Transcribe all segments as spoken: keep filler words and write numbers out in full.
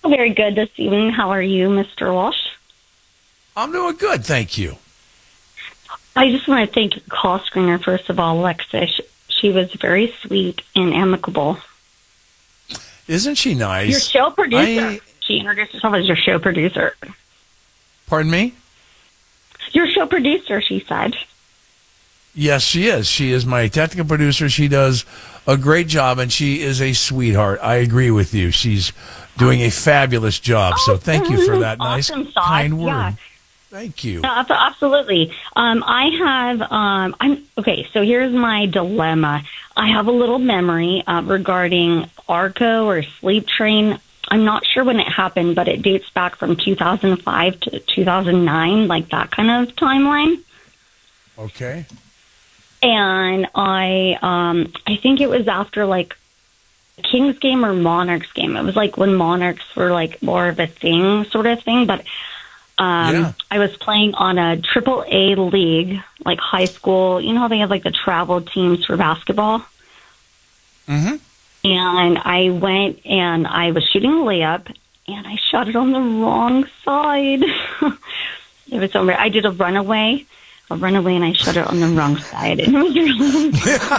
Very good this evening. How are you, Mister Walsh? I'm doing good, thank you. I just want to thank your call screener, first of all, Alexa. She, she was very sweet and amicable. Isn't she nice? Your show producer. I... She introduced herself as your show producer. Pardon me? Your show producer, she said. Yes, she is. She is my technical producer. She does a great job, and she is a sweetheart. I agree with you. She's doing a fabulous job. Oh, so thank you for that awesome nice, sauce. kind word. Yeah. Thank you. No, absolutely. Um, I have, um, I'm okay, so here's my dilemma. I have a little memory uh, regarding ARCO or Sleep Train. I'm not sure when it happened, but it dates back from two thousand five to two thousand nine, like that kind of timeline. Okay. And I, um, I think it was after like Kings game or Monarchs game. It was like when Monarchs were like more of a thing, sort of thing. But um, yeah. I was playing on a triple A league, like high school. You know how they have like the travel teams for basketball? Mm-hmm. And I went and I was shooting a layup, and I shot it on the wrong side. It was so weird. I did a runaway, a runaway, and I shot it on the wrong side. And it was really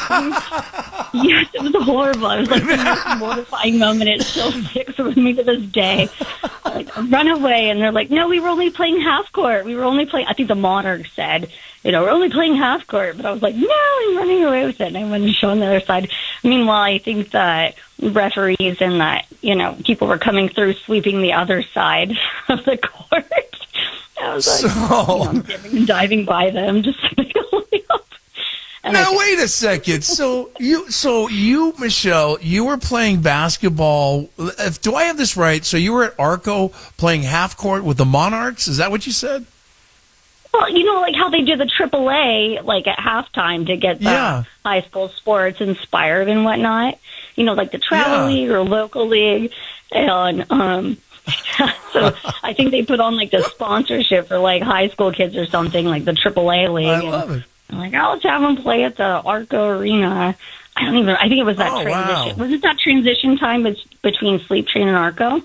yes, it was horrible. It was like the most mortifying moment. It still sticks with me to this day. Like, a runaway, and they're like, "No, we were only playing half court. We were only playing." I think the Monarchs said, "You know, we're only playing half court." But I was like, "No, I'm running away with it." And I went and shot on the other side. Meanwhile, I think the referees and that, you know, people were coming through sweeping the other side of the court. I was like, so... you know, dipping and diving by them, just to make a layup. And now, wait a second. So you, so you, Michelle, you were playing basketball. If, do I have this right? So you were at ARCO playing half court with the Monarchs? Is that what you said? Well, you know, like how they do the triple A, like at halftime to get the yeah. high school sports inspired and whatnot. You know, like the travel yeah. league or local league. And um, so I think they put on like the sponsorship for like high school kids or something, like the triple A league. I love and it. I'm like, oh, let's have them play at the ARCO Arena. I don't even, I think it was that oh, transition. Wow. Was it that transition time between Sleep Train and ARCO?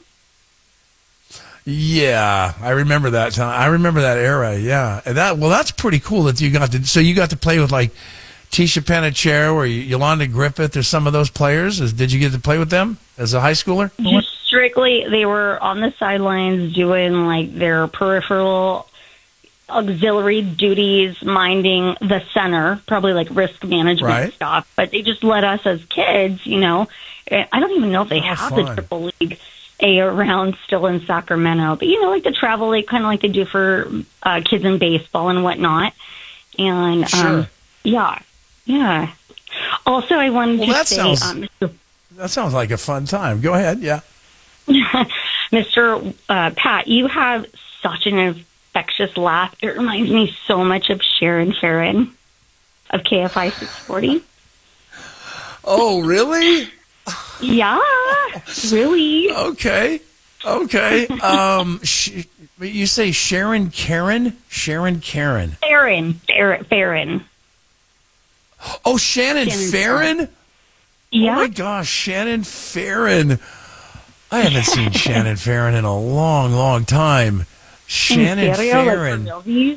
Yeah, I remember that time. I remember that era. Yeah, and that well, that's pretty cool that you got to. So you got to play with like Tisha Panachero or Yolanda Griffith or some of those players. Did you get to play with them as a high schooler? Just strictly, they were on the sidelines doing like their peripheral auxiliary duties, minding the center, probably like risk management right. stuff. But they just let us as kids, you know. I don't even know if they oh, have fun. the Triple League A around still in Sacramento, but you know, like the travel league, kind of like they do for uh, kids in baseball and whatnot. And sure. um, yeah, yeah. Also, I wanted well, to that say, sounds, um, that sounds like a fun time. Go ahead, yeah. Mister Uh, Pat, you have such an infectious laugh. It reminds me so much of Sharon Farron of K F I six forty. Oh, really? Yeah, really. Okay, okay. Um, sh- you say Sharon Karen? Sharon Karen. Farron. Farron. Oh, Shannon, Shannon Farron? Farron? Yeah. Oh, my gosh, Shannon Farron. I haven't seen Shannon Farron in a long, long time. Shannon Farron. Like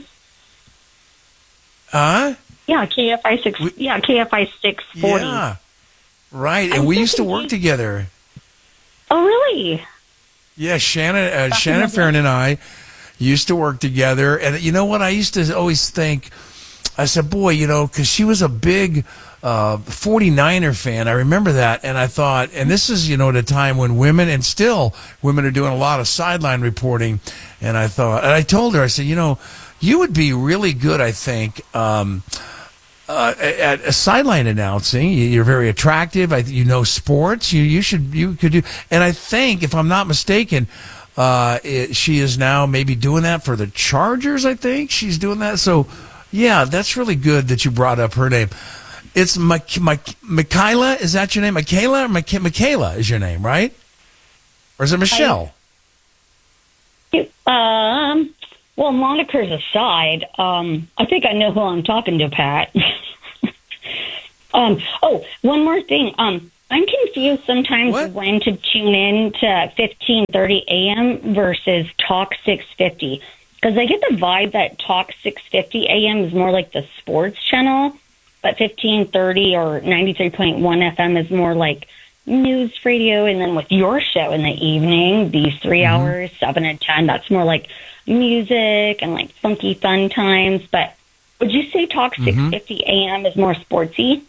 huh? Yeah, K F I six. We, yeah, K F I six forty. Yeah. Right, and I'm we used to work together. Oh, really? Yeah, Shannon, uh, Shannon Farron and I used to work together. And you know what? I used to always think, I said, boy, you know, because she was a big uh, forty-niner fan. I remember that. And I thought, and this is, you know, at a time when women, and still women are doing a lot of sideline reporting. And I thought, and I told her, I said, you know, you would be really good, I think, um, Uh, at, at sideline announcing. You're very attractive. I, you know sports. You you should you could do. And I think, if I'm not mistaken, uh, it, she is now maybe doing that for the Chargers. I think she's doing that. So, yeah, that's really good that you brought up her name. It's Ma- Ma- Michaela. Is that your name? Michaela or Micha- Michaela is your name, right? Or is it Michelle? I, um. Well, monikers aside, um, I think I know who I'm talking to, Pat. um, oh, one more thing. Um, I'm confused sometimes What? when to tune in to fifteen thirty a.m. versus Talk six fifty. Because I get the vibe that Talk six fifty a.m. is more like the sports channel, but fifteen thirty or ninety-three point one F M is more like news radio. And then with your show in the evening, these three Mm-hmm. hours, seven and ten, that's more like music and like funky fun times. But would you say Talk Mm-hmm. six fifty a.m. is more sportsy?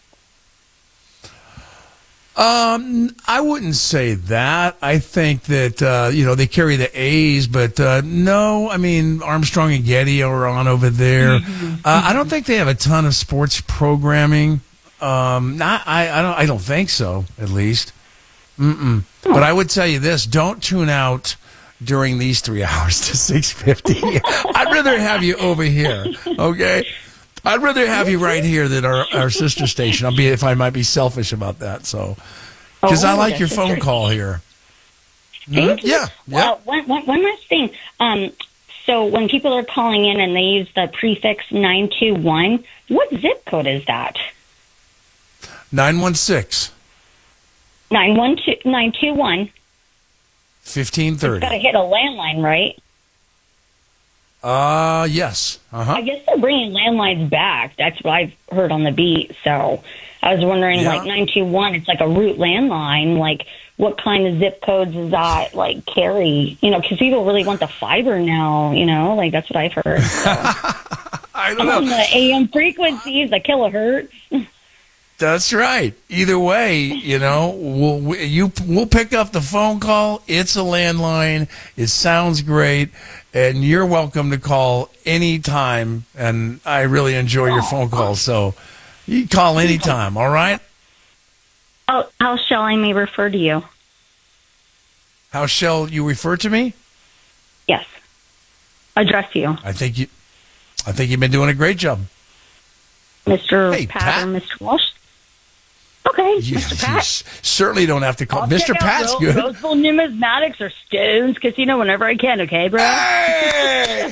Um, I wouldn't say that. I think that, uh, you know, they carry the A's, but, uh, no, I mean, Armstrong and Getty are on over there. Mm-hmm. Uh, I don't think they have a ton of sports programming. Um, not, I, I don't, I don't think so, at least. Mm-mm. But I would tell you this, don't tune out during these three hours to six fifty. I'd rather have you over here. Okay. I'd rather have you right here than our, our sister station. I'll be if I might be selfish about that. So, because I Oh, like that's your phone interesting. call here. Thank Mhm. you. Yeah, yeah. Well, one, one, one last thing. Um, so when people are calling in and they use the prefix nine two one, what zip code is that? Nine one six nine one two nine two one. fifteen Got to thirty. hit a landline, right? Uh yes. Uh I huh. guess they're bringing landlines back. That's what I've heard on the beat. So I was wondering, Yeah. like nine two one, it's like a root landline. Like, what kind of zip codes does that like carry? You know, because people really want the fiber now. You know, like that's what I've heard. So. I don't I'm on know. the A M frequencies, the kilohertz. That's right. Either way, you know, we'll we, you we'll pick up the phone call. It's a landline. It sounds great, and you're welcome to call anytime. And I really enjoy your phone calls, so you can call anytime. All right. How, how shall I may refer to you? How shall you refer to me? Yes. Address you. I think you. I think you've been doing a great job. Mister Hey, Pat, Pat. or Mister Walsh? Okay, You, Mister you Pat. s- certainly don't have to call. I'll Mister check out Pat's Ro- good. Roseville Numismatics or Stones Casino whenever I can, okay, bro? Hey!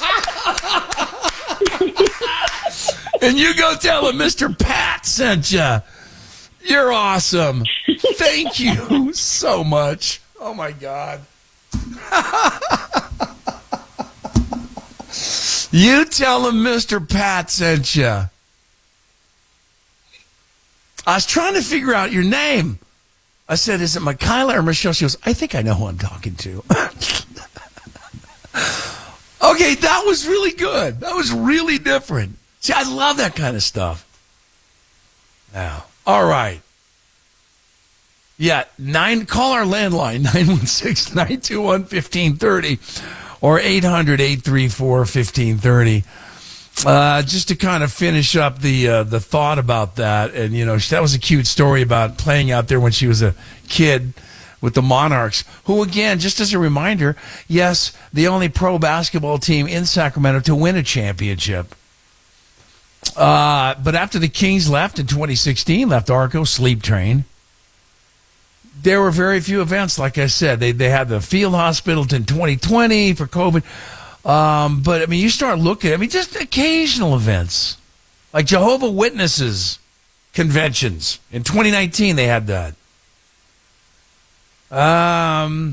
And you go tell him Mister Pat sent you. You're awesome. Thank you so much. Oh, my God. You tell him Mister Pat sent you. I was trying to figure out your name. I said, is it Michaela or Michelle? She goes, I think I know who I'm talking to. Okay, that was really good. That was really different. See, I love that kind of stuff. Now, all right. Yeah, nine. Call our landline, nine one six, nine two one, one five three zero or eight hundred, eight three four, one five three zero. Uh, just to kind of finish up the uh, the thought about that, and you know that was a cute story about playing out there when she was a kid with the Monarchs, who again, just as a reminder, yes, the only pro basketball team in Sacramento to win a championship. Uh, but after the Kings left in twenty sixteen, left Arco, Sleep Train, there were very few events. Like I said, they they had the field hospital in twenty twenty for COVID. Um, but I mean, you start looking. I mean, just occasional events like Jehovah Witnesses conventions. In twenty nineteen, they had that. Um,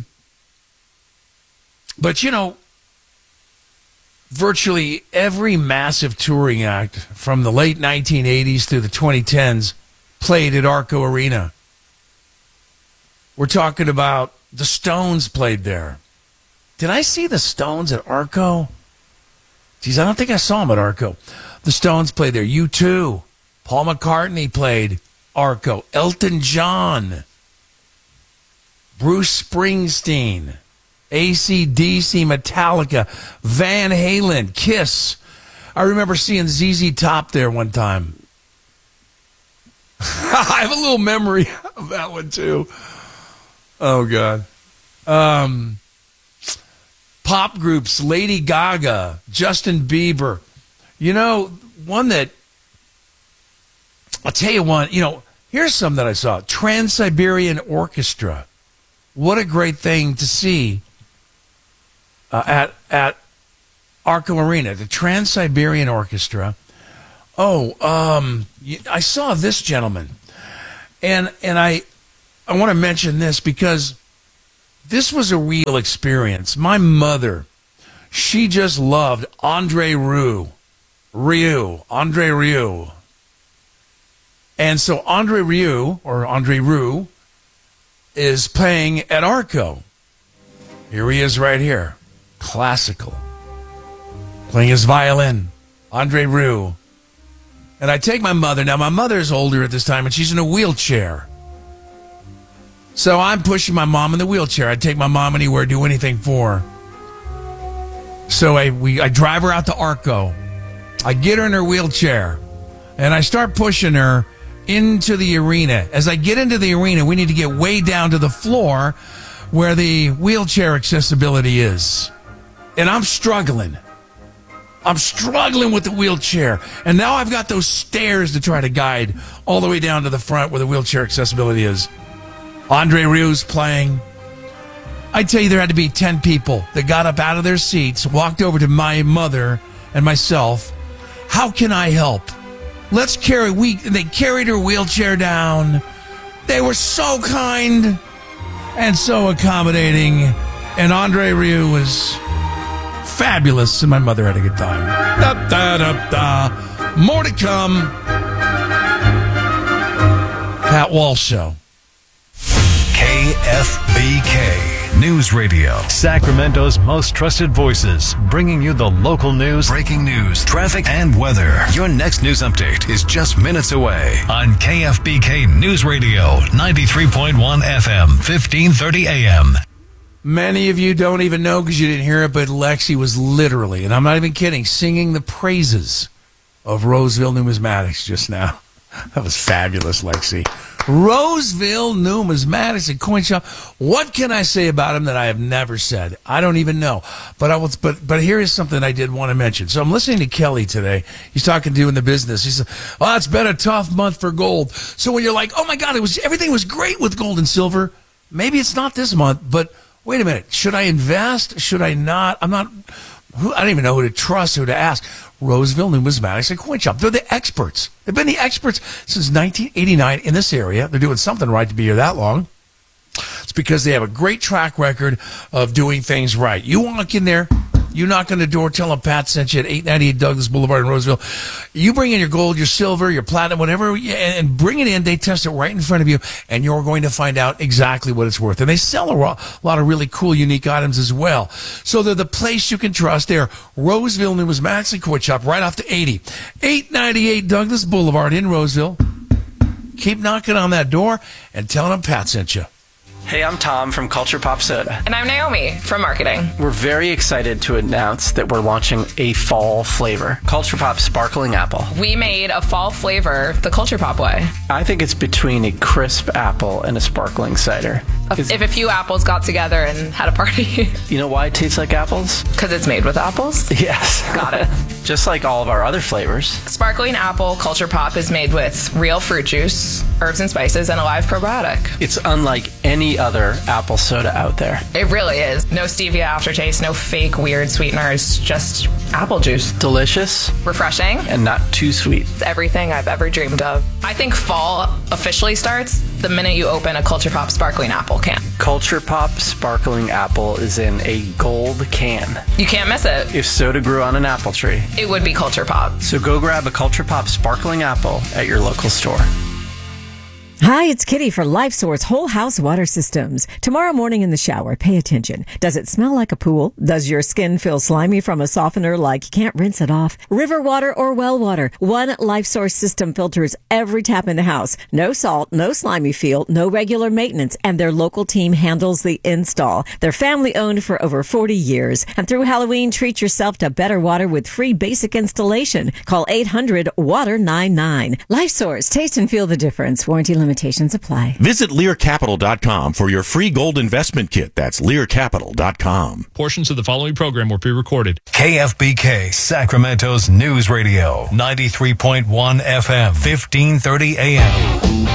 but you know, virtually every massive touring act from the late nineteen eighties through the twenty tens played at Arco Arena. We're talking about the Stones played there. Did I see the Stones at Arco? Geez, I don't think I saw them at Arco. The Stones played there. U two. Paul McCartney played Arco. Elton John. Bruce Springsteen. A C D C, Metallica. Van Halen. Kiss. I remember seeing Z Z Top there one time. I have a little memory of that one, too. Oh, God. Um... Pop groups, Lady Gaga, Justin Bieber. You know, one that, I'll tell you one, you know, here's some that I saw. Trans-Siberian Orchestra. What a great thing to see uh, at at Arco Arena. The Trans-Siberian Orchestra. Oh, um, I saw this gentleman. And and I I want to mention this because this was a real experience. My mother, she just loved Andre Rieu. Rieu. Andre Rieu. And so Andre Rieu, or Andre Rieu, is playing at Arco. Here he is right here. Classical. Playing his violin. Andre Rieu. And I take my mother. Now, my mother's older at this time, and she's in a wheelchair. So I'm pushing my mom in the wheelchair. I'd take my mom anywhere, do anything for her. So I, we, I drive her out to Arco. I get her in her wheelchair, and I start pushing her into the arena. As I get into the arena, we need to get way down to the floor where the wheelchair accessibility is. And I'm struggling. I'm struggling with the wheelchair. And now I've got those stairs to try to guide all the way down to the front where the wheelchair accessibility is. Andre Rieu's playing. I tell you, there had to be ten people that got up out of their seats, walked over to my mother and myself. How can I help? Let's carry, we, they carried her wheelchair down. They were so kind and so accommodating. And Andre Rieu was fabulous, and my mother had a good time. Da, da, da, da. More to come. Pat Walsh Show. K F B K News Radio. Sacramento's most trusted voices, bringing you the local news, breaking news, traffic, and weather. Your next news update is just minutes away on K F B K News Radio, ninety-three point one F M, fifteen thirty A M. Many of you don't even know because you didn't hear it, but Lexi was literally, and I'm not even kidding, singing the praises of Roseville Numismatics just now. That was fabulous, Lexi. Roseville Numismatics and Coin Shop. What can I say about them that I have never said? I don't even know. But I will, but but here is something I did want to mention. So I'm listening to Kelly today. He's talking to you in the business. He said, "Oh, it's been a tough month for gold." So when you're like, "Oh my God, it was everything was great with gold and silver," maybe it's not this month. But wait a minute, should I invest? Should I not? I'm not. Who, I don't even know who to trust, who to ask. Roseville Numismatics and Coin Shop. They're the experts. They've been the experts since nineteen eighty-nine in this area. They're doing something right to be here that long. It's because they have a great track record of doing things right. You walk in there, you knock on the door, tell them Pat sent you at eight ninety-eight Douglas Boulevard in Roseville. You bring in your gold, your silver, your platinum, whatever, and bring it in. They test it right in front of you, and you're going to find out exactly what it's worth. And they sell a lot of really cool, unique items as well. So they're the place you can trust. They're Roseville Numismatics and Coin Shop right off the eighty. eight ninety-eight Douglas Boulevard in Roseville. Keep knocking on that door and tell them Pat sent you. Hey, I'm Tom from Culture Pop Soda. And I'm Naomi from marketing. We're very excited to announce that we're launching a fall flavor, Culture Pop Sparkling Apple. We made a fall flavor the Culture Pop way. I think it's between a crisp apple and a sparkling cider. If, if a few apples got together and had a party. You know why it tastes like apples? Because it's made with apples? Yes. Got it. Just like all of our other flavors. Sparkling Apple Culture Pop is made with real fruit juice, herbs and spices, and a live probiotic. It's unlike any other apple soda out there. It really is. No stevia aftertaste, no fake weird sweeteners, just apple juice. Delicious. Refreshing. And not too sweet. It's everything I've ever dreamed of. I think fall officially starts the minute you open a Culture Pop Sparkling Apple can. Culture Pop Sparkling Apple is in a gold can. You can't miss it. If soda grew on an apple tree, it would be Culture Pop. So go grab a Culture Pop Sparkling Apple at your local store. Hi, it's Kitty for LifeSource Whole House Water Systems. Tomorrow morning in the shower, pay attention. Does it smell like a pool? Does your skin feel slimy from a softener like you can't rinse it off? River water or well water? One LifeSource system filters every tap in the house. No salt, no slimy feel, no regular maintenance, and their local team handles the install. They're family owned for over forty years. And through Halloween, treat yourself to better water with free basic installation. Call eight hundred water ninety-nine. LifeSource, taste and feel the difference. Warranty limitations apply. Visit Lear Capital dot com for your free gold investment kit. That's Lear Capital dot com. Portions of the following program were pre-recorded. K F B K, Sacramento's News Radio, ninety-three point one F M, fifteen thirty A M.